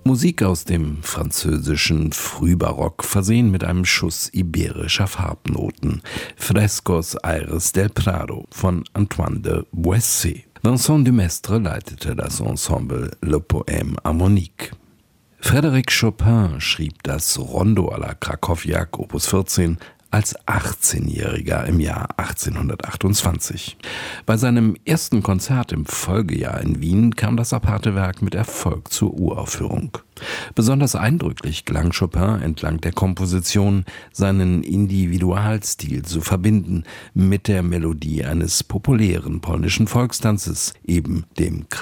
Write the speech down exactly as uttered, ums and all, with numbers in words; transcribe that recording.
Musik aus dem französischen Frühbarock, versehen mit einem Schuss iberischer Farbnoten. Frescos Aires del Prado von Antoine de Boissé. Vincent Dumestre leitete das Ensemble Le Poème Harmonique. Frédéric Chopin schrieb das Rondo à la Krakowiak Opus vierzehn als achtzehnjähriger im Jahr achtzehnhundertachtundzwanzig. Bei seinem ersten Konzert im Folgejahr in Wien kam das aparte Werk mit Erfolg zur Uraufführung. Besonders eindrücklich gelang Chopin entlang der Komposition, seinen Individualstil zu verbinden mit der Melodie eines populären polnischen Volkstanzes, eben dem